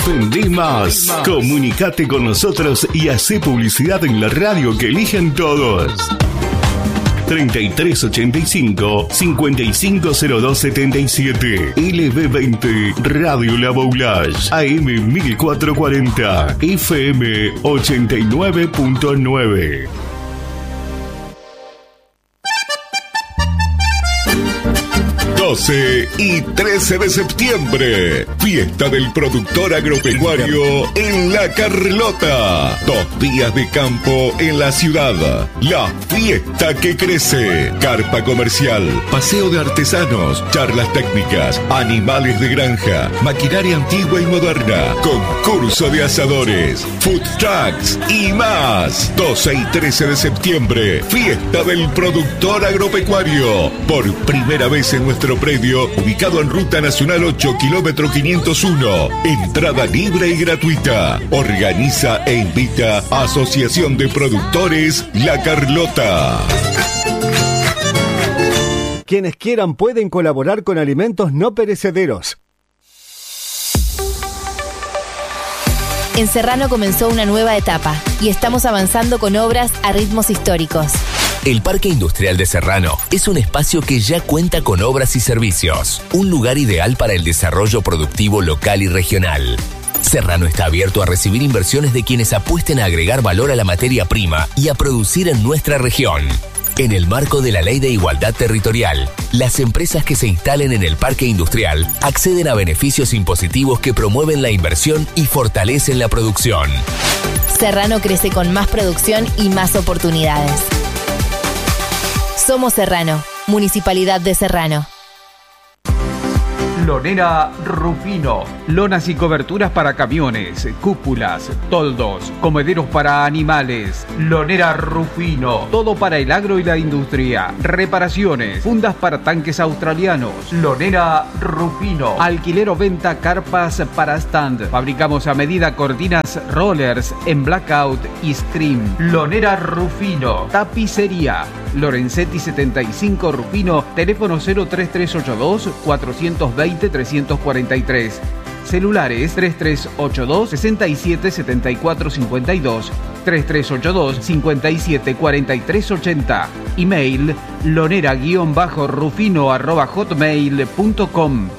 Vendé más. Comunicate con nosotros y hacé publicidad en la radio que eligen todos. 3385 550277. LB20 Radio La Boulage. AM 1440. FM 89.9. 12 y 13 de septiembre, fiesta del productor agropecuario en La Carlota. 2 días de campo en la ciudad. La fiesta que crece. Carpa comercial, paseo de artesanos, charlas técnicas, animales de granja, maquinaria antigua y moderna, concurso de asadores, food trucks y más. 12 y 13 de septiembre, fiesta del productor agropecuario. Por primera vez en nuestro predio, ubicado en Ruta Nacional 8, kilómetro 501. Entrada libre y gratuita. Organiza e invita Asociación de Productores La Carlota. Quienes quieran pueden colaborar con alimentos no perecederos. En Serrano comenzó una nueva etapa y estamos avanzando con obras a ritmos históricos. El Parque Industrial de Serrano es un espacio que ya cuenta con obras y servicios, un lugar ideal para el desarrollo productivo local y regional. Serrano está abierto a recibir inversiones de quienes apuesten a agregar valor a la materia prima y a producir en nuestra región. En el marco de la Ley de Igualdad Territorial, las empresas que se instalen en el Parque Industrial acceden a beneficios impositivos que promueven la inversión y fortalecen la producción. Serrano crece con más producción y más oportunidades. Somos Serrano, Municipalidad de Serrano. Lonera Rufino. Lonas y coberturas para camiones, cúpulas, toldos, comederos para animales. Lonera Rufino. Todo para el agro y la industria. Reparaciones, fundas para tanques australianos. Lonera Rufino. Alquiler o venta carpas para stand. Fabricamos a medida cortinas rollers en blackout y scream. Lonera Rufino. Tapicería. Lorenzetti 75 Rufino. Teléfono 03382 420 343. Celulares 3382 67 74 52, 3382 57 43 80. Email lonera-rufino@hotmail.com.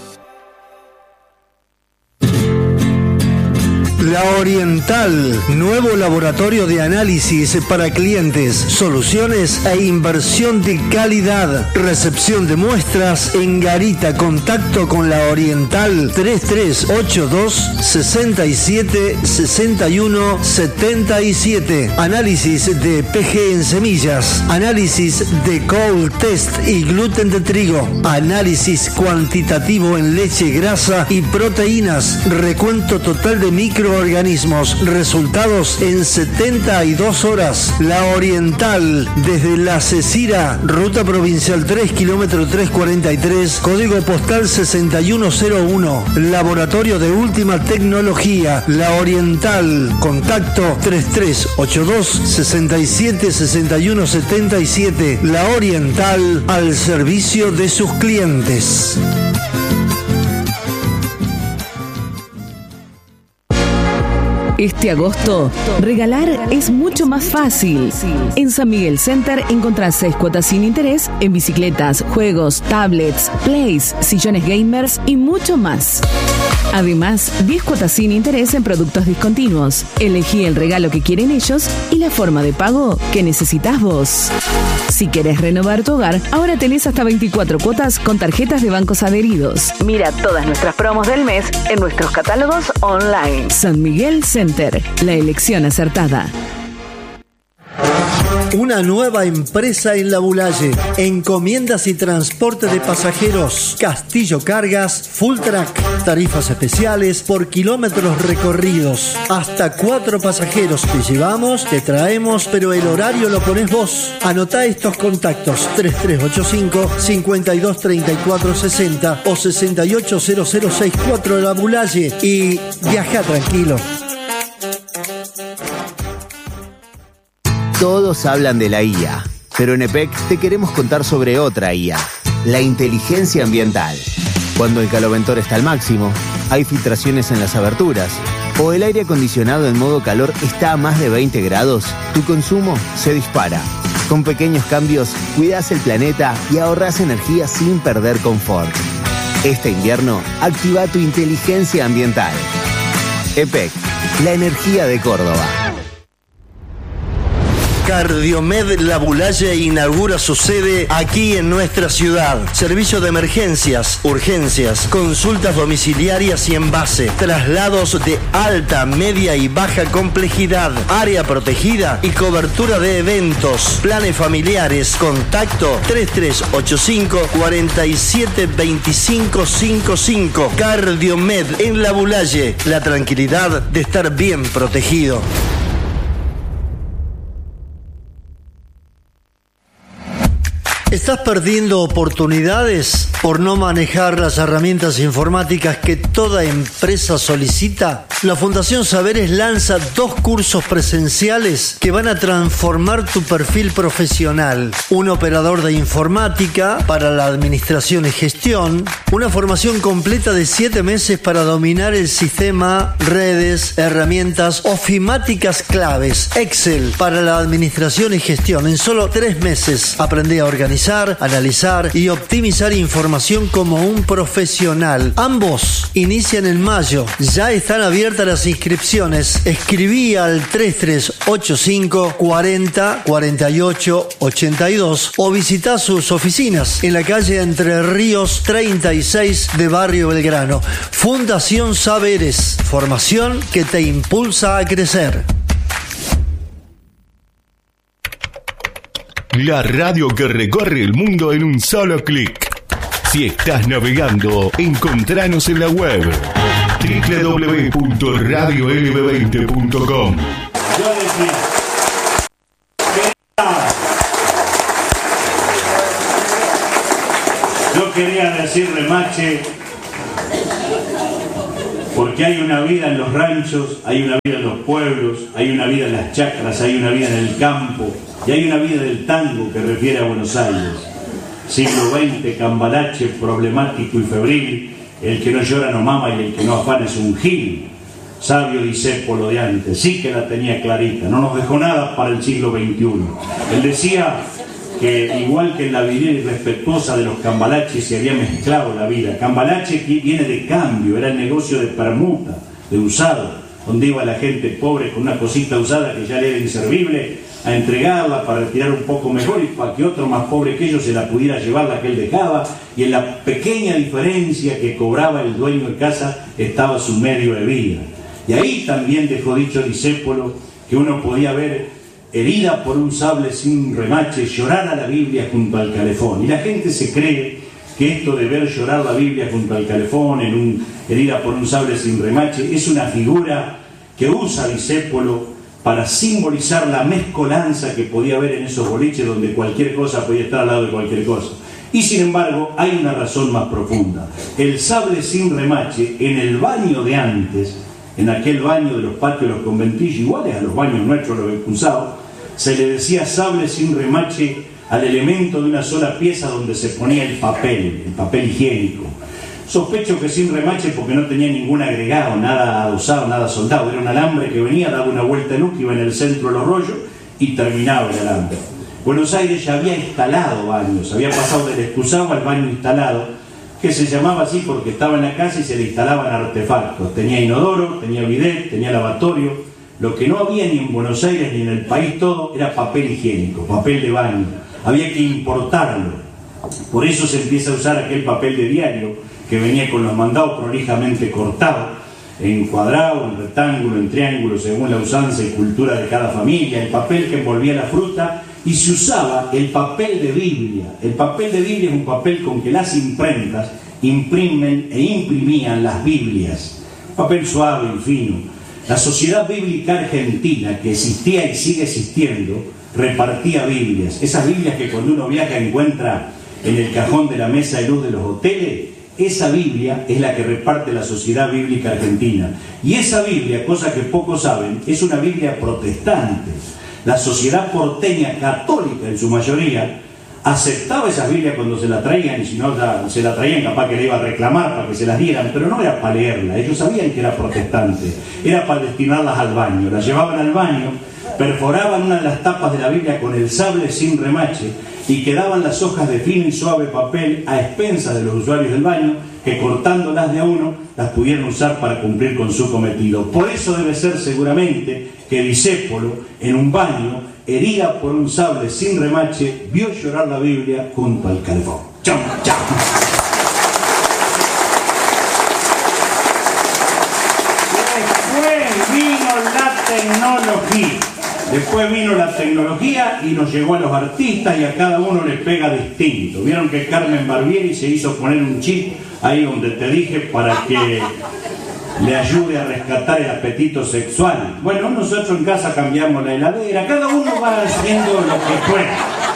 La Oriental, nuevo laboratorio de análisis para clientes, soluciones e inversión de calidad. Recepción de muestras en Garita. Contacto con La Oriental 3382 67 61 77. Análisis de PG en semillas, análisis de cold test y gluten de trigo, análisis cuantitativo en leche, grasa y proteínas, recuento total de microorganismos, resultados en 72 horas. La Oriental, desde La Cecira, Ruta Provincial 3, kilómetro 343, código postal 6101, laboratorio de última tecnología. La Oriental, contacto 3382 67 61 77. La Oriental, al servicio de sus clientes. Este agosto, regalar es mucho más fácil. En San Miguel Center encontrás 6 cuotas sin interés en bicicletas, juegos, tablets, plays, sillones gamers y mucho más. Además, 10 cuotas sin interés en productos discontinuos. Elegí el regalo que quieren ellos y la forma de pago que necesitas vos. Si querés renovar tu hogar, ahora tenés hasta 24 cuotas con tarjetas de bancos adheridos. Mira todas nuestras promos del mes en nuestros catálogos online. San Miguel Center, la elección acertada. Una nueva empresa en La Boulaye. Encomiendas y transporte de pasajeros. Castillo Cargas, Full Track. Tarifas especiales por kilómetros recorridos. Hasta 4 pasajeros te llevamos, te traemos, pero el horario lo pones vos. Anotá estos contactos: 3385 52 34 60 o 680064 de La Boulaye y viaja tranquilo. Todos hablan de la IA, pero en EPEC te queremos contar sobre otra IA, la inteligencia ambiental. Cuando el caloventor está al máximo, hay filtraciones en las aberturas o el aire acondicionado en modo calor está a más de 20 grados, tu consumo se dispara. Con pequeños cambios, cuidas el planeta y ahorras energía sin perder confort. Este invierno, activa tu inteligencia ambiental. EPEC, la energía de Córdoba. Cardiomed Labulaye inaugura su sede aquí en nuestra ciudad. Servicio de emergencias, urgencias, consultas domiciliarias y en base, traslados de alta, media y baja complejidad, área protegida y cobertura de eventos, planes familiares. Contacto 3385 47 25 55. Cardiomed en Labulaye, la tranquilidad de estar bien protegido. ¿Estás perdiendo oportunidades por no manejar las herramientas informáticas que toda empresa solicita? La Fundación Saberes lanza 2 cursos presenciales que van a transformar tu perfil profesional. Un operador de informática para la administración y gestión. Una formación completa de 7 meses para dominar el sistema, redes, herramientas ofimáticas claves. Excel para la administración y gestión. En solo 3 meses aprendí a organizar, analizar y optimizar información como un profesional. Ambos inician en mayo. Ya están abiertas las inscripciones. Escribí al 3385 40 48 82 o visita sus oficinas en la calle Entre Ríos 36 de Barrio Belgrano. Fundación Saberes, formación que te impulsa a crecer. La radio que recorre el mundo en un solo clic. Si estás navegando, encontranos en la web www.radiolb20.com. Yo quería decirle, Mache, porque hay una vida en los ranchos, hay una vida en los pueblos, hay una vida en las chacras, hay una vida en el campo y hay una vida del tango que refiere a Buenos Aires. Siglo XX, cambalache, problemático y febril, el que no llora no mama y el que no afana es un gil. Sabio Discépolo de antes, sí que la tenía clarita, no nos dejó nada para el siglo XXI. Él decía que igual que en la vida irrespetuosa de los cambalaches se había mezclado la vida. Cambalache viene de cambio, era el negocio de permuta, de usado, donde iba la gente pobre con una cosita usada que ya le era inservible a entregarla para retirar un poco mejor y para que otro más pobre que ellos se la pudiera llevar la que él dejaba, y en la pequeña diferencia que cobraba el dueño de casa estaba su medio de vida. Y ahí también dejó dicho Discépolo que uno podía ver herida por un sable sin remache llorar a la Biblia junto al calefón, y la gente se cree que esto de ver llorar la Biblia junto al calefón herida por un sable sin remache es una figura que usa Discépolo para simbolizar la mezcolanza que podía haber en esos boliches donde cualquier cosa podía estar al lado de cualquier cosa. Y sin embargo hay una razón más profunda. El sable sin remache en el baño de antes, en aquel baño de los patios de los conventillos, iguales a los baños nuestros los expulsados, se le decía sable sin remache al elemento de una sola pieza donde se ponía el papel higiénico. Sospecho que sin remache porque no tenía ningún agregado, nada adosado, nada soldado. Era un alambre que venía, daba una vuelta en U, que iba en el centro de los rollos y terminaba el alambre. Buenos Aires ya había instalado baños, había pasado del excusado al baño instalado, que se llamaba así porque estaba en la casa y se le instalaban artefactos. Tenía inodoro, tenía bidet, tenía lavatorio. Lo que no había ni en Buenos Aires ni en el país todo era papel higiénico, papel de baño. Había que importarlo. Por eso se empieza a usar aquel papel de diario que venía con los mandados prolijamente cortados, en cuadrado, en rectángulo, en triángulo, según la usanza y cultura de cada familia, el papel que envolvía la fruta, y se usaba el papel de Biblia. El papel de Biblia es un papel con que las imprentas imprimen e imprimían las Biblias. Papel suave y fino. La Sociedad Bíblica Argentina, que existía y sigue existiendo, repartía Biblias. Esas Biblias que cuando uno viaja encuentra en el cajón de la mesa de luz de los hoteles. Esa Biblia es la que reparte la Sociedad Bíblica Argentina. Y esa Biblia, cosa que pocos saben, es una Biblia protestante. La sociedad porteña católica, en su mayoría, aceptaba esas Biblias cuando se la traían, y si no se la traían capaz que le iba a reclamar para que se las dieran, pero no era para leerla. Ellos sabían que era protestante, era para destinarlas al baño. Las llevaban al baño, perforaban una de las tapas de la Biblia con el sable sin remache y quedaban las hojas de fino y suave papel a expensas de los usuarios del baño, que cortándolas de a uno las pudieran usar para cumplir con su cometido. Por eso debe ser seguramente que Discépolo, en un baño, herida por un sable sin remache, vio llorar la Biblia junto al calefón. ¡Chau, chau! Después vino la tecnología y nos llegó a los artistas, y a cada uno les pega distinto. Vieron que Carmen Barbieri se hizo poner un chip ahí donde te dije para que le ayude a rescatar el apetito sexual. Bueno, nosotros en casa cambiamos la heladera, cada uno va haciendo lo que puede.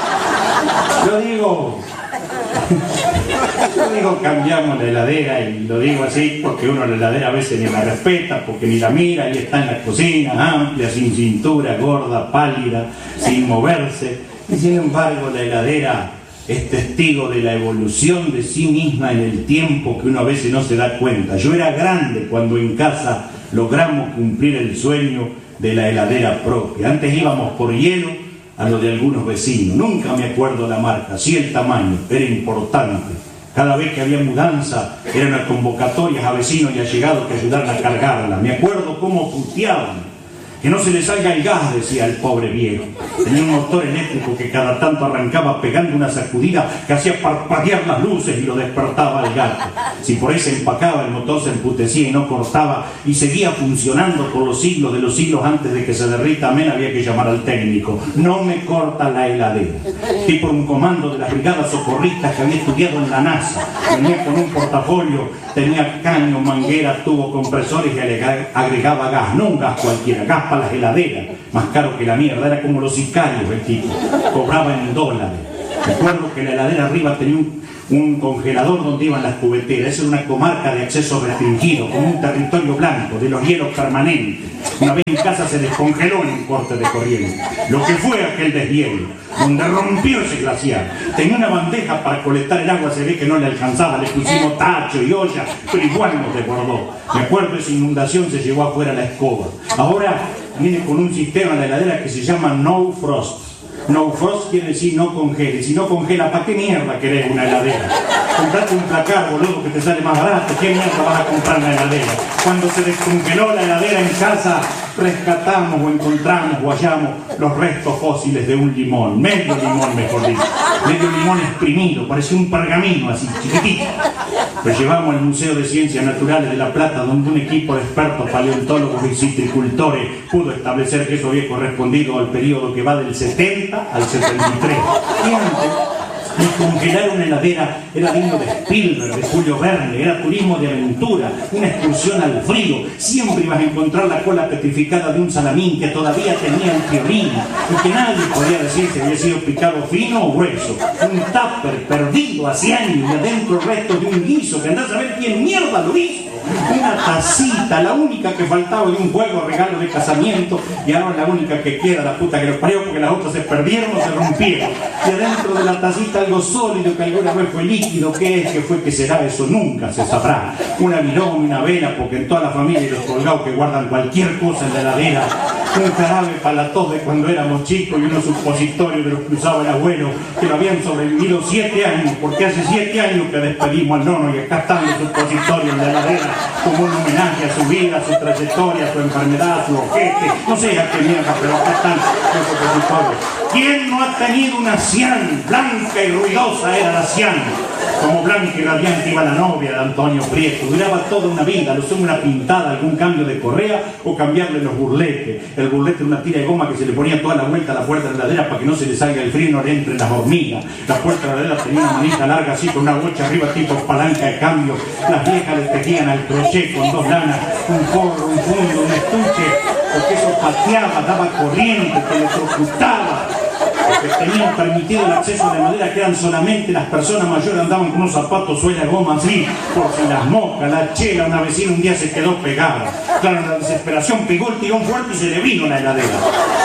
Yo digo cambiamos la heladera, y lo digo así porque uno la heladera a veces ni la respeta, porque ni la mira, y está en la cocina, amplia, sin cintura, gorda, pálida, sin moverse. Y sin embargo la heladera es testigo de la evolución de sí misma en el tiempo, que uno a veces no se da cuenta. Yo era grande cuando en casa logramos cumplir el sueño de la heladera propia. Antes íbamos por hielo a lo de algunos vecinos, nunca me acuerdo la marca, sí el tamaño, era importante. Cada vez que había mudanza, eran las convocatorias a vecinos y allegados que ayudaran a cargarla. Me acuerdo cómo puteaban. Que no se le salga el gas, decía el pobre viejo. Tenía un motor eléctrico que cada tanto arrancaba pegando una sacudida que hacía parpadear las luces y lo despertaba al gato. Si por ahí se empacaba, el motor se emputecía y no cortaba, y seguía funcionando por los siglos de los siglos antes de que se derrita. Amén, había que llamar al técnico. No me corta la heladera. Y por un comando de las brigadas socorristas que había estudiado en la NASA. Venía con un portafolio, tenía caño, manguera, tubo, compresores, y agregaba gas. No un gas cualquiera, gas para las heladeras, más caro que la mierda. Era como los sicarios el tipo, cobraba en dólares. Recuerdo que la heladera arriba tenía un congelador donde iban las cubeteras. Esa era una comarca de acceso restringido, como un territorio blanco, de los hielos permanentes. Una vez en casa se descongeló en un corte de corriente, lo que fue aquel deshielo, donde rompió ese glaciar. Tenía una bandeja para colectar el agua, se ve que no le alcanzaba, le pusimos tacho y olla, pero igual nos desbordó. Me acuerdo, esa inundación se llevó afuera la escoba. Ahora viene con un sistema de heladera que se llama No Frost. No Frost quiere decir no congele. Si no congela, ¿para qué mierda querés una heladera? Comprate un placar, boludo, que te sale más barato. ¿Qué mierda vas a comprar una heladera? Cuando se descongeló la heladera en casa, rescatamos o encontramos o hallamos los restos fósiles de un limón. Medio limón, mejor dicho. Medio limón exprimido, parecía un pergamino así, chiquitito. Lo llevamos al Museo de Ciencias Naturales de La Plata, donde un equipo de expertos paleontólogos y citricultores pudo establecer que eso había correspondido al periodo que va del 70 al 73. Y antes, congelar una heladera era digno de Spielberg, de Julio Verne, era turismo de aventura, una excursión al frío. Siempre ibas a encontrar la cola petrificada de un salamín que todavía tenía antiorina y que nadie podía decir si había sido picado fino o grueso. Un tupper perdido hace años y adentro restos de un guiso que andás a ver quién mierda lo hizo. Una tacita, la única que faltaba de un juego regalo de casamiento, y ahora la única que queda, la puta que los parió, porque las otras se perdieron o se rompieron. Y adentro de la tacita algo sólido que alguna vez fue líquido. ¿Qué es? ¿Qué fue? ¿Qué será? Eso nunca se sabrá. Una viroma, una vela, porque en toda la familia hay los colgados que guardan cualquier cosa en la heladera. Un jarabe para la tos de cuando éramos chicos, y unos supositorios de los que usaba el abuelo, que lo habían sobrevivido 7 años, porque hace 7 años que despedimos al nono, y acá están los supositorios en la heladera, como un homenaje a su vida, a su trayectoria, a su enfermedad, a su ojete, no sé a qué mierda, pero acá están los supositorios. ¿Quién no ha tenido una Cian? Blanca y ruidosa era la Cian. Como blanca y radiante iba la novia de Antonio Prieto. Duraba toda una vida, lo son una pintada, algún cambio de correa o cambiarle los burletes. El burlete era una tira de goma que se le ponía toda la vuelta a la puerta de la heladera para que no se le salga el frío y no le entre las hormigas. La puerta de la heladera tenía una manita larga así con una bocha arriba tipo palanca de cambio. Las viejas le tejían al crochet con 2 lanas, un forro, un fondo, un estuche, porque eso pateaba, daba corriente, que le electrocutaba. Porque tenían permitido el acceso a la madera, que eran solamente las personas mayores, andaban con unos zapatos suela de goma así, por si las moscas, la chela. Una vecina un día se quedó pegada. Claro, en la desesperación pegó el tirón fuerte y se le vino la heladera.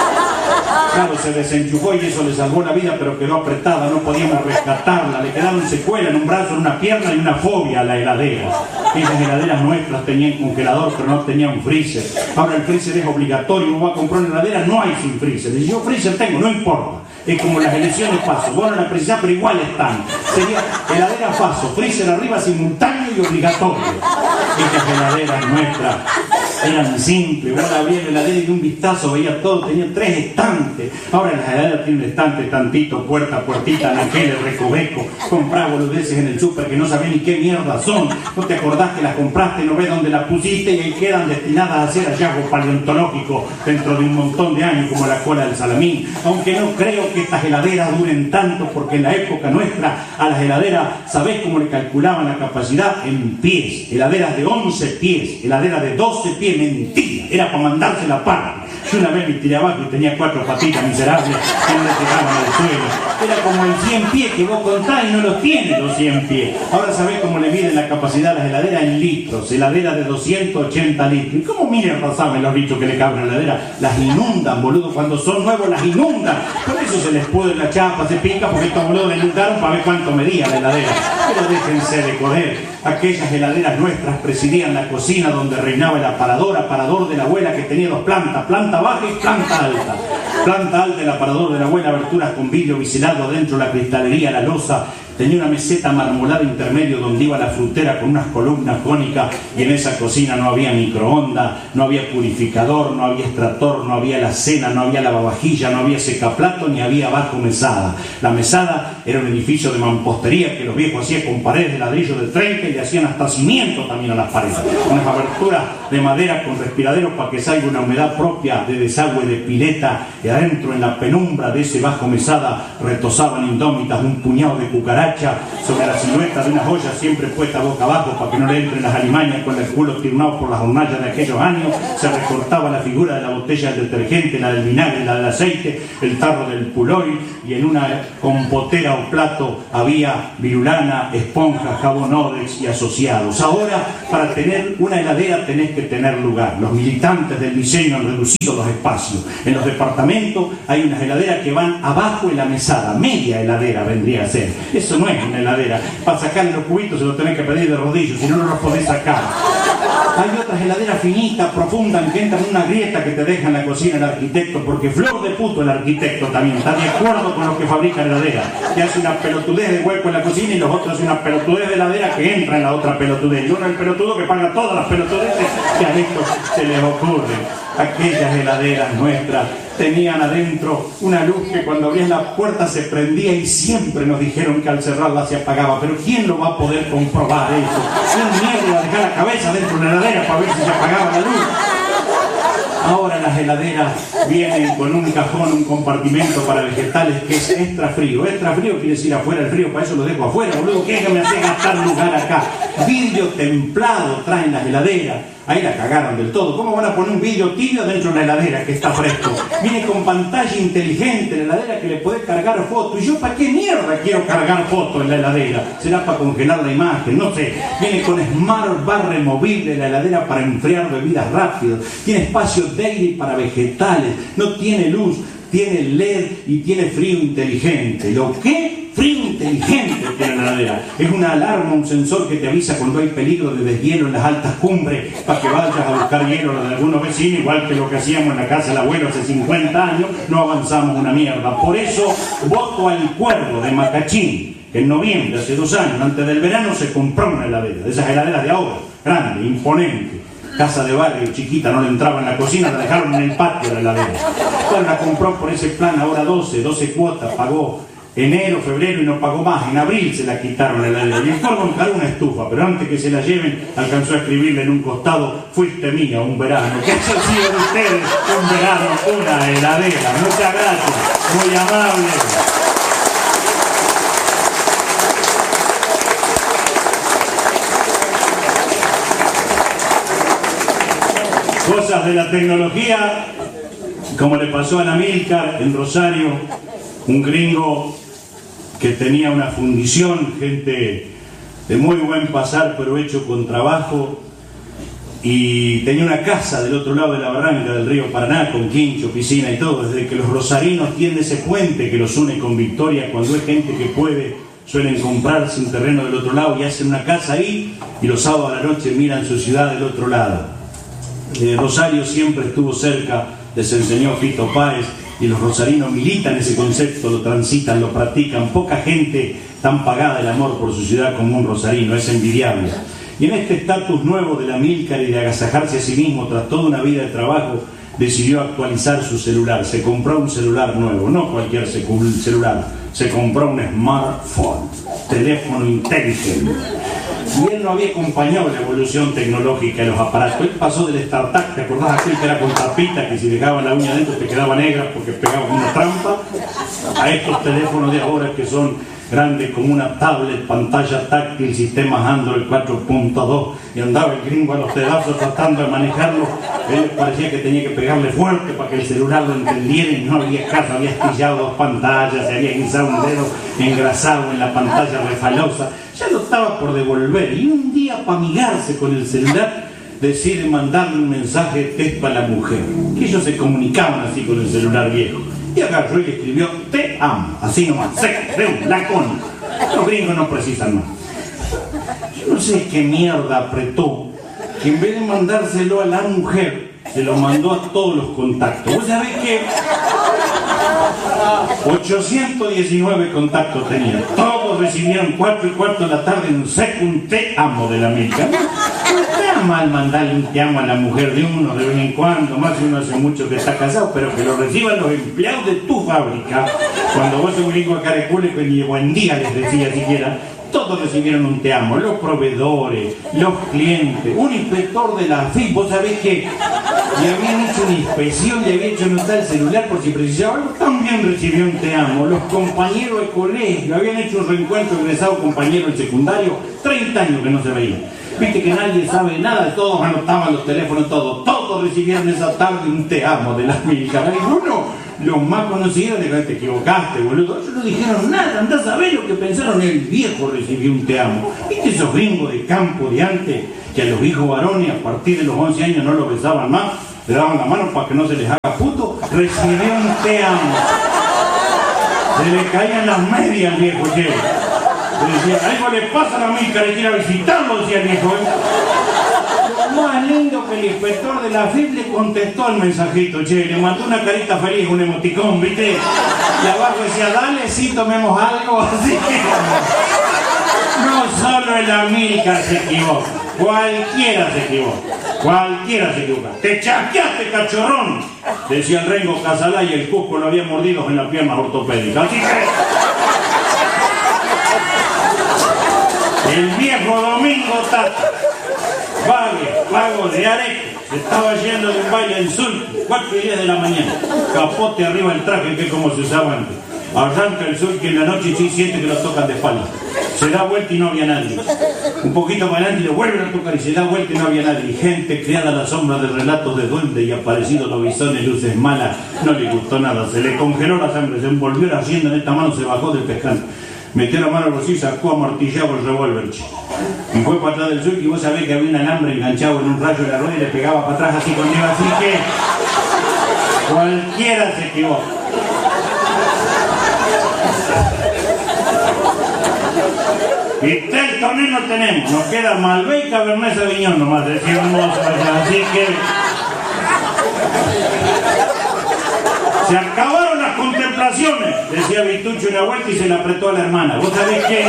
Claro, se desenchufó y eso le salvó la vida, pero quedó apretada, no podíamos rescatarla, le quedaron secuelas en un brazo, en una pierna y una fobia a la heladera. Esas heladeras nuestras tenían congelador, pero no tenían freezer. Ahora el freezer es obligatorio, uno va a comprar una heladera, no hay sin freezer. Y yo freezer tengo, no importa. Es como las elecciones paso, vos no la precisás, pero igual están. Sería heladera paso, freezer arriba simultáneo y obligatorio. Estas heladeras nuestras eran simples, vos la abrías la heladera y de un vistazo veía todo, tenía 3 estantes. Ahora las heladeras tienen un estante tantito, puerta, puertita, anaqueles, recoveco. Comprás boludeces en el súper que no sabés ni qué mierda son. No te acordás que las compraste, no ves dónde las pusiste y ahí quedan destinadas a ser hallazgos paleontológicos dentro de un montón de años, como la cola del salamín. Aunque no creo que estas heladeras duren tanto, porque en la época nuestra a las heladeras, ¿sabés cómo le calculaban la capacidad? En pies. Heladeras de 11 pies, heladeras de 12 pies, mentira, era para mandarse la parte. Yo una vez me tiré abajo y tenía 4 patitas miserables que no le llegaban al suelo. Era como el 100 pies que vos contás y no los tiene los 100 pies. Ahora sabés cómo le miden la capacidad a las heladeras en litros, heladera de 280 litros. ¿Y cómo miden, saben los bichos que le caben a la heladera? Las inundan, boludo, cuando son nuevos las inundan. Por eso se les pudre la chapa, se pica, porque estos boludos le inundaron para ver cuánto medía la heladera. Pero déjense de joder. Aquellas heladeras nuestras presidían la cocina donde reinaba el aparador de la abuela, que tenía 2 plantas, planta baja y planta alta. Planta alta el aparador de la abuela, aberturas con vidrio biselado adentro, la cristalería, la loza. Tenía una meseta marmolada intermedio donde iba la frutera con unas columnas cónicas, y en esa cocina no había microondas, no había purificador, no había extractor, no había alacena, no había lavavajilla, no había secaplato, ni había abajo mesada. La mesada era un edificio de mampostería que los viejos hacían con paredes de ladrillo del 30 y le hacían hasta cimiento también a las paredes. Unas aberturas de madera con respiraderos para que salga una humedad propia de desagüe de pileta, y adentro en la penumbra de ese bajo mesada retosaban indómitas un puñado de cucarachas sobre la silueta de una olla siempre puesta boca abajo para que no le entren las alimañas con el culo tirnado por las hornallas de aquellos años. Se recortaba la figura de la botella del detergente, la del vinagre, la del aceite, el tarro del puloy, y en una compotera o plato había virulana, esponja, jabón Odex y asociados. Ahora, para tener una heladera tenés que tener lugar. Los militantes del diseño han reducido los espacios. En los departamentos hay unas heladeras que van abajo de la mesada, media heladera vendría a ser. Eso no es una heladera. Para sacarle los cubitos se los tenés que pedir de rodillos, si no, no los podés sacar. Hay otras heladeras finitas, profundas, que entran en una grieta que te deja en la cocina el arquitecto, porque flor de puto el arquitecto también está de acuerdo con los que fabrican heladera, que hace una pelotudez de hueco en la cocina y los otros hacen una pelotudez de heladera que entra en la otra pelotudez. Y uno es el pelotudo que paga todas las pelotudeces que a estos se les ocurre. Aquellas heladeras nuestras tenían adentro una luz que cuando abrías la puerta se prendía, y siempre nos dijeron que al cerrarla se apagaba. Pero ¿quién lo va a poder comprobar eso? ¿Quién mierda dejar la cabeza dentro de la heladera para ver si se apagaba la luz? Ahora las heladeras vienen con un cajón, un compartimento para vegetales que es extra frío. Extra frío quiere decir afuera el frío, para eso lo dejo afuera, boludo. ¿Qué es que me hace gastar lugar acá? Vidrio templado traen las heladeras. Ahí la cagaron del todo. ¿Cómo van a poner un vidrio tibio dentro de una heladera que está fresco? Viene con pantalla inteligente la heladera que le podés cargar fotos. ¿Y yo para qué mierda quiero cargar fotos en la heladera? ¿Será para congelar la imagen? No sé. Viene con Smart Bar removible la heladera para enfriar bebidas rápidas. Tiene espacio daily para vegetales. No tiene luz. Tiene LED y tiene frío inteligente. ¿Lo qué? Frío inteligente tiene la heladera. Es una alarma, un sensor que te avisa cuando hay peligro de deshielo en las altas cumbres para que vayas a buscar hielo de algunos vecinos, igual que lo que hacíamos en la casa del abuelo hace 50 años. No avanzamos una mierda. Por eso voto al Cuervo de Macachín, que en noviembre, hace 2 años, antes del verano, se compró una heladera, de esas heladeras de ahora, grande, imponente. Casa de barrio, chiquita, no le entraba en la cocina, la dejaron en el patio de la heladera. Entonces la compró por ese plan, ahora 12 cuotas, pagó enero, febrero y no pagó más. En abril se la quitaron la heladera. Y el Cuervo encaró una estufa, pero antes que se la lleven, alcanzó a escribirle en un costado: fuiste mía un verano. ¿Qué ha sido de ustedes un verano, una heladera? Muchas gracias, muy amable. Cosas de la tecnología, como le pasó a Amílcar en Rosario, un gringo que tenía una fundición, gente de muy buen pasar pero hecho con trabajo, y tenía una casa del otro lado de la barranca del río Paraná, con quincho, piscina y todo. Desde que los rosarinos tienen ese puente que los une con Victoria, cuando hay gente que puede, suelen comprarse un terreno del otro lado y hacen una casa ahí, y los sábados a la noche miran su ciudad del otro lado. Rosario siempre estuvo cerca, les enseñó Fito Páez, y los rosarinos militan ese concepto, lo transitan, lo practican. Poca gente tan pagada el amor por su ciudad como un rosarino, es envidiable. Y en este estatus nuevo de la Amílcar y de agasajarse a sí mismo tras toda una vida de trabajo, decidió actualizar su celular. Se compró un celular nuevo, no cualquier celular, se compró un smartphone, teléfono inteligente. Y él no había acompañado la evolución tecnológica de los aparatos. Él pasó del StarTAC, ¿te acordás aquel que era con tapita, que si dejaba la uña adentro te quedaba negra porque pegaba una trampa? A estos teléfonos de ahora que son grandes como una tablet, pantalla táctil, sistemas Android 4.2, y andaba el gringo a los pedazos tratando de manejarlo. Él parecía que tenía que pegarle fuerte para que el celular lo entendiera, y no había caso, había astillado 2 pantallas, se había guisado un dedo engrasado en la pantalla refalosa. Ya lo estaba por devolver, y un día, para amigarse con el celular, decide mandarle un mensaje de texto a la mujer, que ellos se comunicaban así con el celular viejo. Y agarró y le escribió: te amo, así nomás, seca, de un lacón. Los gringos no precisan más. Yo no sé qué mierda apretó, que en vez de mandárselo a la mujer, se lo mandó a todos los contactos. ¿Vos sabés qué? 819 contactos tenía. Todos recibieron 4:15 de la tarde un secund te amo de la América. No está mal mandarle un te amo a la mujer de uno de vez en cuando, más si uno hace mucho que está casado, pero que lo reciban los empleados de tu fábrica. Cuando vos sos un gringo a carecule, que ni buen día les decía siquiera. Todos recibieron un te amo, los proveedores, los clientes, un inspector de la AFIP. Vos sabés que le habían hecho una inspección, le habían hecho notar el celular por si precisaba algo, también recibió un te amo. Los compañeros de colegio, habían hecho un reencuentro egresado compañero del secundario, 30 años que no se veían. Viste que nadie sabe nada, todos anotaban los teléfonos, todos recibieron esa tarde un te amo de las Amílcar. Uno, los más conocidos, le te equivocaste, boludo. Ellos no dijeron nada, andás a ver lo que pensaron. El viejo recibió un te amo. ¿Viste esos gringos de campo de antes que a los hijos varones a partir de los 11 años no los besaban más, le daban la mano para que no se les haga puto? Recibió un te amo. Se le caían las medias al viejo, che. Le decía: algo le pasa a la Amílcar, hay que ir a visitarlo, decía el viejo. Lo más lindo que el inspector de la FIP le contestó el mensajito, che, le mandó una carita feliz, un emoticón, ¿viste? Y abajo decía: dale, sí, tomemos algo. Así que no solo el Amílcar se equivoca, cualquiera se equivoca. ¡Te chasqueaste, cachorrón!, decía el Rengo Casalá, y el Cusco lo había mordido en la pierna ortopédica. Así que el viejo Domingo Tata, vago de Areco, estaba yendo de un baile en Sul, 4:10 de la mañana, capote arriba el traje, que es como se usaba antes. Arranca el Sul, que en la noche sí siente que lo tocan de espalda. Se da vuelta y no había nadie. Un poquito más adelante y lo vuelven a tocar y se da vuelta y no había nadie. Gente creada a la sombra de relatos de duende y aparecidos lobisones, luces malas. No le gustó nada, se le congeló la sangre, se envolvió la hacienda en esta mano, se bajó del pescante. Metió la mano al bolsillo y sacó amartillado el revólver. Y fue para atrás del Sul, y vos sabés que había un alambre enganchado en un rayo de la rueda y le pegaba para atrás así conmigo, así que cualquiera se equivoca. Y tres torneos tenemos, nos queda Malbec y Cabernet Sauvignon nomás, decíamos allá, así que se acabaron las contemplaciones, decía Vitucho una vuelta y se la apretó a la hermana. Vos sabés que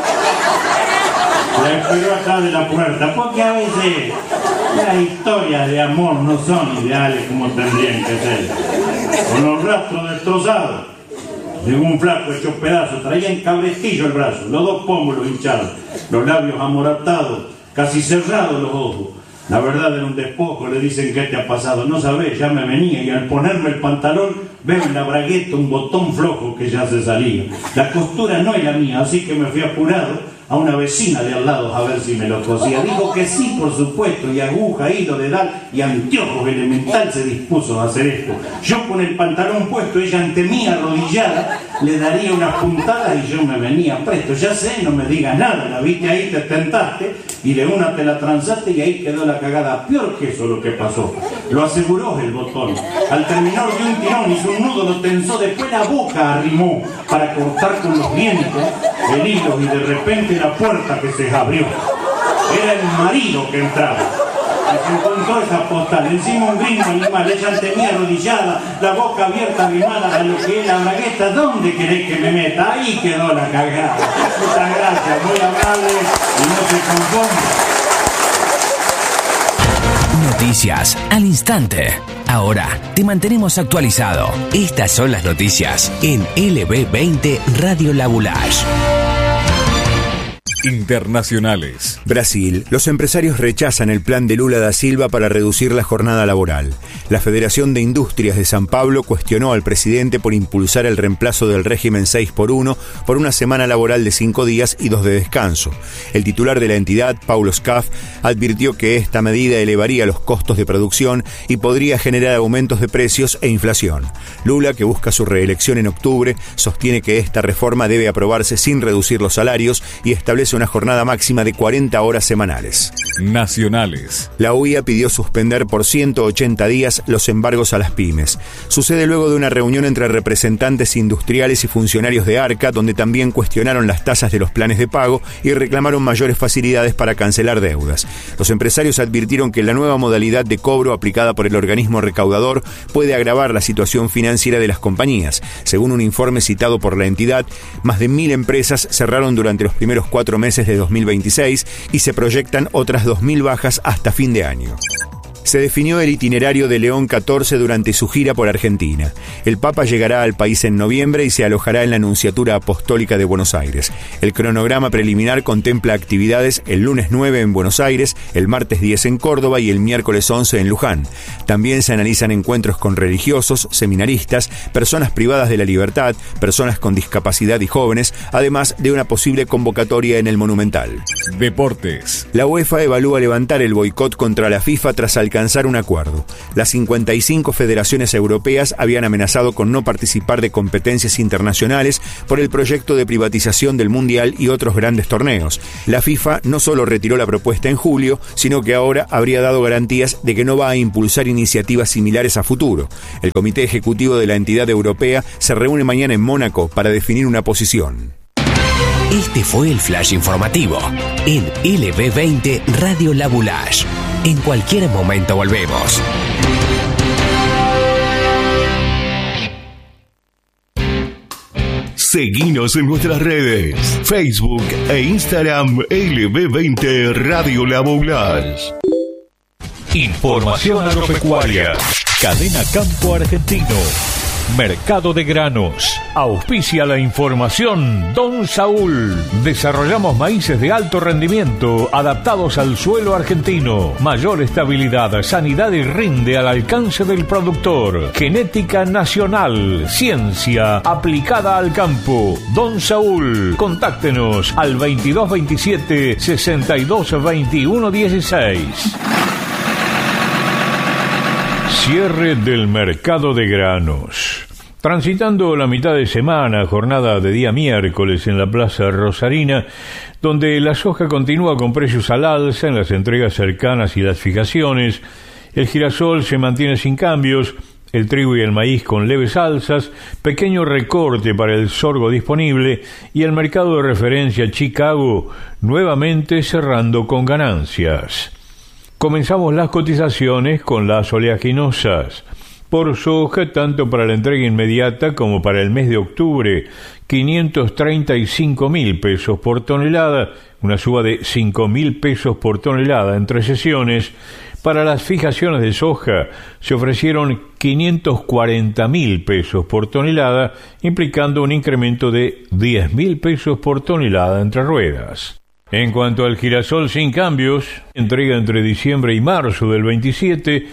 la esperó atrás de la puerta, porque a veces las historias de amor no son ideales como tendrían que ser. Con los rastros destrozados, llegó un flaco hecho pedazos, traía en cabrestillo el brazo, los 2 pómulos hinchados, los labios amoratados, casi cerrados los ojos. La verdad era un despojo, le dicen: ¿qué te ha pasado? No sabés, ya me venía, y al ponerme el pantalón veo en la bragueta un botón flojo que ya se salía. La costura no es la mía, así que me fui apurado a una vecina de al lado a ver si me lo cosía. Dijo que sí, por supuesto, y aguja, hilo de edad y anteojos elemental se dispuso a hacer esto. Yo con el pantalón puesto, ella ante mí arrodillada, le daría unas puntadas y yo me venía presto. Ya sé, no me digas nada, la viste ahí, te tentaste y de una te la transaste y ahí quedó la cagada. Peor que eso lo que pasó. Lo aseguró el botón. Al terminar de un tirón hizo un nudo, lo tensó, después la boca arrimó para cortar con los dientes el hilo y de repente la puerta que se abrió. Era el marido que entraba. Se encontró esa postal, encima un gringo animal, ella ante mí arrodillada, la boca abierta arrimada a lo que es la bragueta. ¿Dónde querés que me meta? Ahí quedó la cagada. Muchas gracias, muy amable y no se confundan. Noticias al instante. Ahora te mantenemos actualizado. Estas son las noticias en LB20 Radio Labulash. Internacionales. Brasil. Los empresarios rechazan el plan de Lula da Silva para reducir la jornada laboral. La Federación de Industrias de San Pablo cuestionó al presidente por impulsar el reemplazo del régimen 6x1 por una semana laboral de 5 días y 2 de descanso. El titular de la entidad, Paulo Scaff, advirtió que esta medida elevaría los costos de producción y podría generar aumentos de precios e inflación. Lula, que busca su reelección en octubre, sostiene que esta reforma debe aprobarse sin reducir los salarios y establece una jornada máxima de 40 horas semanales. Nacionales. La UIA pidió suspender por 180 días los embargos a las pymes. Sucede luego de una reunión entre representantes industriales y funcionarios de ARCA, donde también cuestionaron las tasas de los planes de pago y reclamaron mayores facilidades para cancelar deudas. Los empresarios advirtieron que la nueva modalidad de cobro aplicada por el organismo recaudador puede agravar la situación financiera de las compañías. Según un informe citado por la entidad, más de 1.000 empresas cerraron durante los primeros 4 meses de 2026 y se proyectan otras 2.000 bajas hasta fin de año. Se definió el itinerario de León XIV durante su gira por Argentina. El Papa llegará al país en noviembre y se alojará en la Nunciatura Apostólica de Buenos Aires. El cronograma preliminar contempla actividades el lunes 9 en Buenos Aires, el martes 10 en Córdoba y el miércoles 11 en Luján. También se analizan encuentros con religiosos, seminaristas, personas privadas de la libertad, personas con discapacidad y jóvenes, además de una posible convocatoria en el Monumental. Deportes. La UEFA evalúa levantar el boicot contra la FIFA tras alcanzar un acuerdo. Las 55 federaciones europeas habían amenazado con no participar de competencias internacionales por el proyecto de privatización del Mundial y otros grandes torneos. La FIFA no solo retiró la propuesta en julio, sino que ahora habría dado garantías de que no va a impulsar iniciativas similares a futuro. El Comité Ejecutivo de la entidad europea se reúne mañana en Mónaco para definir una posición. Este fue el flash informativo en LB20 Radio Labulash. En cualquier momento volvemos. Seguinos en nuestras redes, Facebook e Instagram LB20 Radio Labulash. Información agropecuaria. Cadena Campo Argentino. Mercado de granos. Auspicia la información Don Saúl. Desarrollamos maíces de alto rendimiento adaptados al suelo argentino. Mayor estabilidad, sanidad y rinde al alcance del productor. Genética nacional. Ciencia aplicada al campo. Don Saúl. Contáctenos al 2227 622116. Cierre del mercado de granos. Transitando la mitad de semana, jornada de día miércoles en la Plaza Rosarina, donde la soja continúa con precios al alza en las entregas cercanas y las fijaciones, el girasol se mantiene sin cambios, el trigo y el maíz con leves alzas, pequeño recorte para el sorgo disponible y el mercado de referencia Chicago nuevamente cerrando con ganancias. Comenzamos las cotizaciones con las oleaginosas. Por soja, tanto para la entrega inmediata como para el mes de octubre, 535.000 pesos por tonelada, una suba de 5.000 pesos por tonelada entre sesiones. Para las fijaciones de soja se ofrecieron 540.000 pesos por tonelada, implicando un incremento de 10.000 pesos por tonelada entre ruedas. En cuanto al girasol sin cambios, entrega entre diciembre y marzo del 27,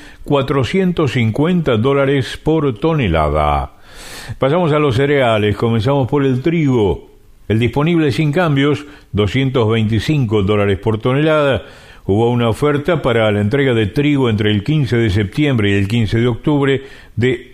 $450 por tonelada. Pasamos a los cereales, comenzamos por el trigo. El disponible sin cambios, $225 por tonelada. Hubo una oferta para la entrega de trigo entre el 15 de septiembre y el 15 de octubre de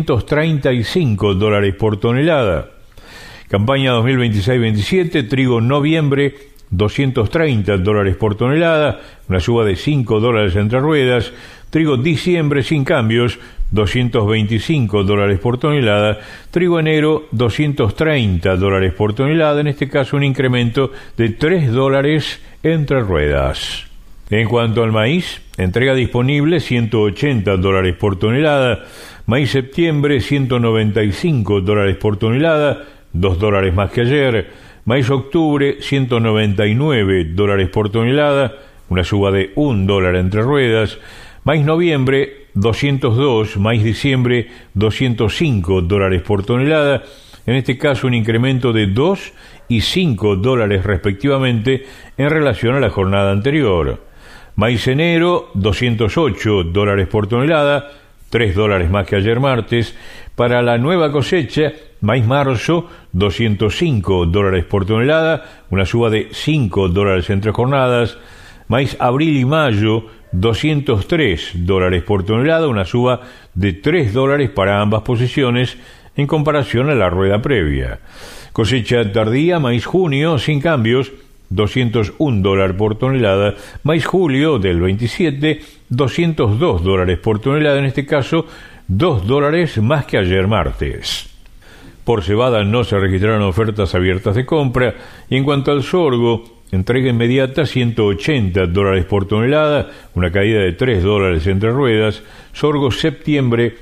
$235 por tonelada. Campaña 2026-27, trigo noviembre, $230 por tonelada, una suba de $5 entre ruedas. Trigo diciembre sin cambios, $225 por tonelada. Trigo enero, $230 por tonelada, en este caso un incremento de $3 entre ruedas. En cuanto al maíz, entrega disponible $180 por tonelada. Maíz septiembre, $195 por tonelada, $2 más que ayer. Maíz octubre, $199 por tonelada, una suba de $1 entre ruedas. Maíz noviembre, $202, maíz diciembre, $205 por tonelada, en este caso un incremento de $2 y $5 respectivamente en relación a la jornada anterior. Maíz enero, $208 por tonelada, $3 más que ayer martes. Para la nueva cosecha, maíz marzo, $205 por tonelada, una suba de $5 entre jornadas. Maíz abril y mayo, $203 por tonelada, una suba de $3 para ambas posiciones en comparación a la rueda previa. Cosecha tardía, maíz junio, sin cambios, $201 por tonelada. Maíz julio del 27, $202 por tonelada, en este caso $2 más que ayer martes. Por cebada no se registraron ofertas abiertas de compra. Y en cuanto al sorgo, entrega inmediata $180 por tonelada, una caída de $3 entre ruedas. Sorgo septiembre,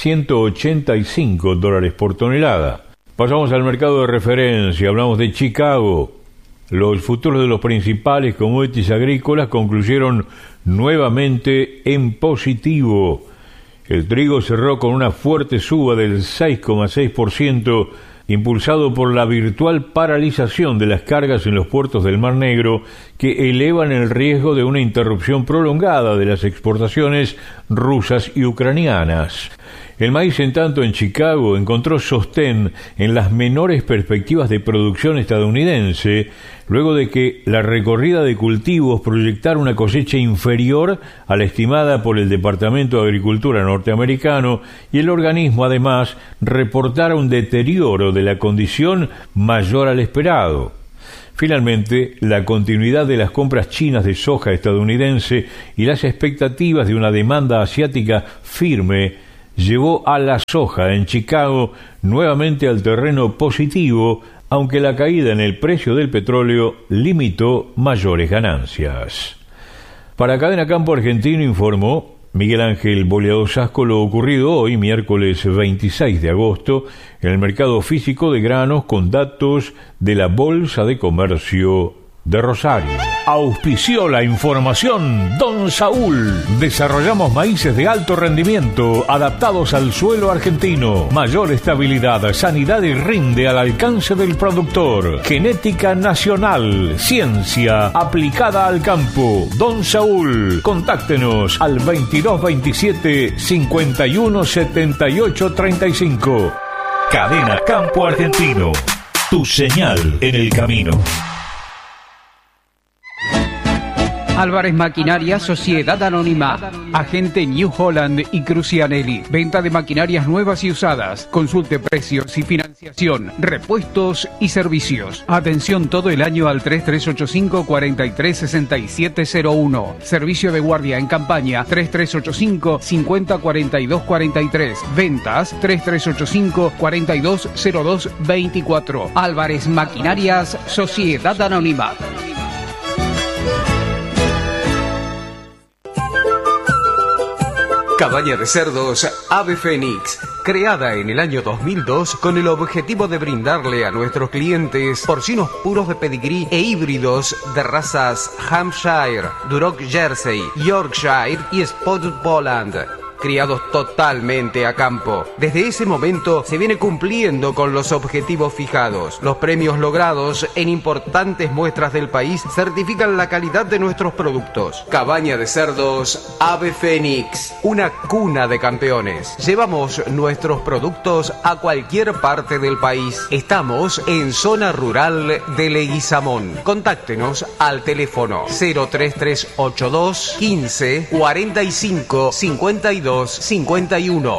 $185 por tonelada. Pasamos al mercado de referencia, hablamos de Chicago. Los futuros de los principales commodities agrícolas concluyeron nuevamente en positivo. El trigo cerró con una fuerte suba del 6,6%, impulsado por la virtual paralización de las cargas en los puertos del Mar Negro, que elevan el riesgo de una interrupción prolongada de las exportaciones rusas y ucranianas. El maíz, en tanto, en Chicago encontró sostén en las menores perspectivas de producción estadounidense, luego de que la recorrida de cultivos proyectara una cosecha inferior a la estimada por el Departamento de Agricultura norteamericano, y el organismo además reportara un deterioro de la condición mayor al esperado. Finalmente, la continuidad de las compras chinas de soja estadounidense y las expectativas de una demanda asiática firme llevó a la soja en Chicago nuevamente al terreno positivo, aunque la caída en el precio del petróleo limitó mayores ganancias. Para Cadena Campo Argentino informó Miguel Ángel Boleado Sasco lo ocurrido hoy, miércoles 26 de agosto, en el mercado físico de granos con datos de la Bolsa de Comercio de Rosario. Auspició la información Don Saúl. Desarrollamos maíces de alto rendimiento adaptados al suelo argentino. Mayor estabilidad, sanidad y rinde al alcance del productor. Genética nacional, ciencia aplicada al campo. Don Saúl. Contáctenos al 2227 51 78 35. Cadena Campo Argentino. Tu señal en el camino. Álvarez Maquinaria, Sociedad Anónima, agente New Holland y Crucianelli. Venta de maquinarias nuevas y usadas. Consulte precios y financiación, repuestos y servicios. Atención todo el año al 3385-436701. Servicio de guardia en campaña 3385-504243. Ventas 3385-420224. Álvarez Maquinarias, Sociedad Anónima. Cabaña de cerdos Ave Fénix, creada en el año 2002 con el objetivo de brindarle a nuestros clientes porcinos puros de pedigrí e híbridos de razas Hampshire, Duroc Jersey, Yorkshire y Spotted Poland. criados totalmente a campo. Desde ese momento se viene cumpliendo con los objetivos fijados. Los premios logrados en importantes muestras del país certifican la calidad de nuestros productos. Cabaña de cerdos Ave Fénix, una cuna de campeones. Llevamos nuestros productos a cualquier parte del país. Estamos en zona rural de Leguizamón. Contáctenos al teléfono 03382 15 45 52 51.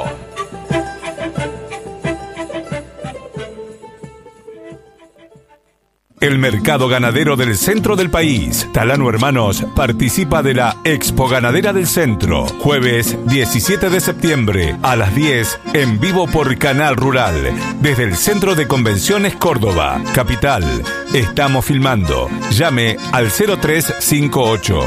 El mercado ganadero del centro del país, Talano Hermanos, participa de la Expo Ganadera del Centro, jueves 17 de septiembre a las 10, en vivo por Canal Rural, desde el Centro de Convenciones Córdoba, capital. Estamos filmando. Llame al 0358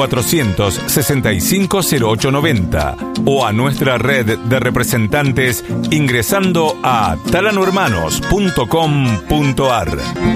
465 0890 o a nuestra red de representantes ingresando a talanohermanos.com.ar.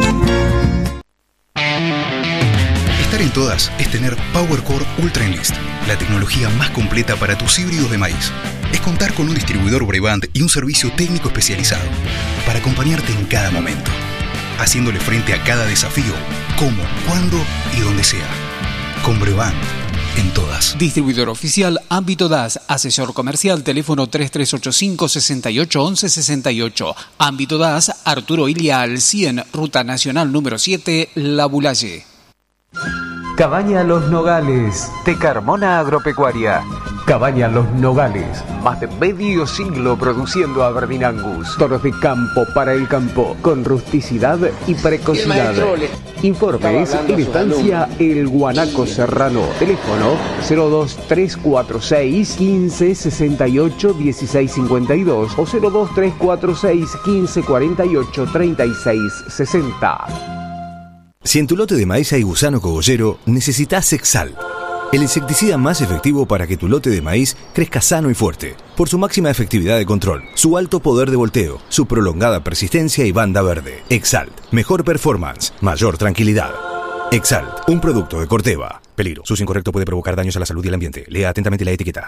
Estar en todas es tener PowerCore Ultra Enlist, la tecnología más completa para tus híbridos de maíz. Es contar con un distribuidor Brevant y un servicio técnico especializado para acompañarte en cada momento, haciéndole frente a cada desafío, como, cuándo y donde sea. Con Brevant, en todas. Distribuidor oficial Ámbito DAS, asesor comercial, teléfono 3385 68 11 68. Ámbito DAS, Arturo Ilia al 100, Ruta Nacional número 7, La Bulaye. Cabaña Los Nogales, de Carmona Agropecuaria. Cabaña Los Nogales, más de medio siglo produciendo Aberdeen Angus. Toros de campo para el campo, con rusticidad y precocidad. Informes en estancia El Guanaco Serrano. Teléfono 02346 15 68 16 52 o 02346 15 48 36 60. Si en tu lote de maíz hay gusano cogollero, necesitas Exalt, el insecticida más efectivo para que tu lote de maíz crezca sano y fuerte, por su máxima efectividad de control, su alto poder de volteo, su prolongada persistencia y banda verde. Exalt, mejor performance, mayor tranquilidad. Exalt, un producto de Corteva. Peligro, su uso incorrecto puede provocar daños a la salud y el ambiente. Lea atentamente la etiqueta.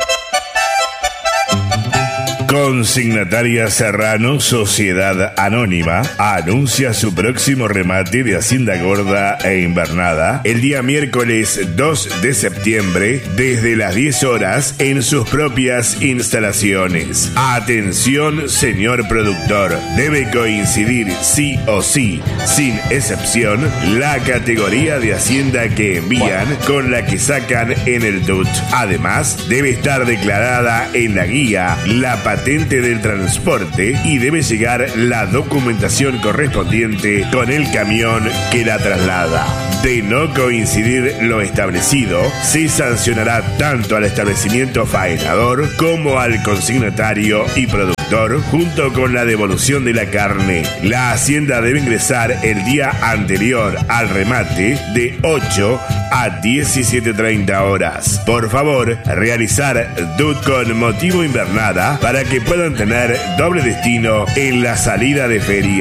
Consignataria Serrano, Sociedad Anónima, anuncia su próximo remate de Hacienda Gorda e Invernada el día miércoles 2 de septiembre desde las 10 horas en sus propias instalaciones. Atención, señor productor, debe coincidir sí o sí, sin excepción, la categoría de Hacienda que envían con la que sacan en el DUT. Además, debe estar declarada en la guía la patente del transporte y debe llegar la documentación correspondiente con el camión que la traslada. De no coincidir lo establecido, se sancionará tanto al establecimiento faenador como al consignatario y productor, junto con la devolución de la carne. La hacienda debe ingresar el día anterior al remate de 8 a 17:30 horas. Por favor, realizar DUT con motivo invernada para que puedan tener doble destino en la salida de feria.